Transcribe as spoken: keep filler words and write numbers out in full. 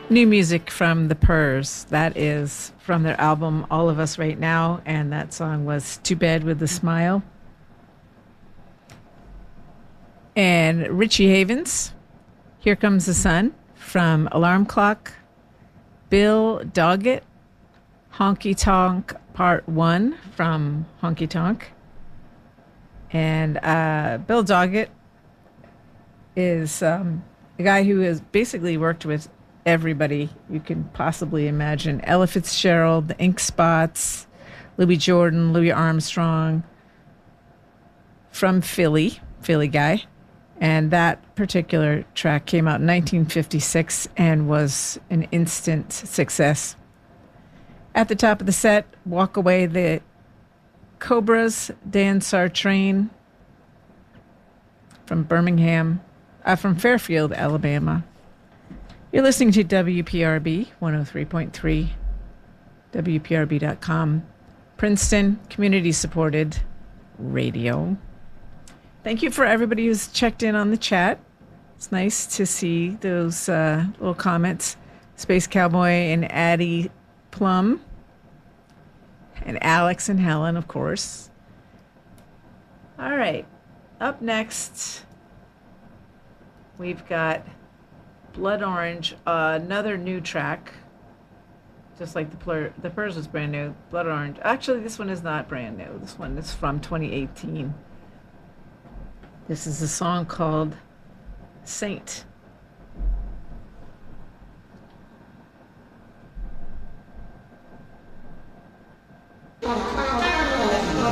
New music from the Purrs. That is from their album All of Us Right Now, and that song was Too Bad with a Smile. And Richie Havens, Here Comes the Sun from Alarm Clock. Bill Doggett, Honky Tonk Part one from Honky Tonk. And uh, Bill Doggett is um, a guy who has basically worked with everybody you can possibly imagine. Ella Fitzgerald, the Ink Spots, Louis Jordan, Louis Armstrong, from Philly, Philly guy. And that particular track came out in nineteen fifty-six and was an instant success. At the top of the set, Walk Away, the Cobras, Dan Sartrain from Birmingham, uh, from Fairfield, Alabama. You're listening to W P R B one oh three point three, W P R B dot com, Princeton, community-supported radio. Thank you for everybody who's checked in on the chat. It's nice to see those uh, little comments. Space Cowboy and Addie Plum. And Alex and Helen, of course. All right. Up next, we've got Blood Orange, uh, another new track. Just like the Plur, the Purrs was brand new. Blood Orange. Actually, this one is not brand new. This one is from twenty eighteen. This is a song called Saint. Oh,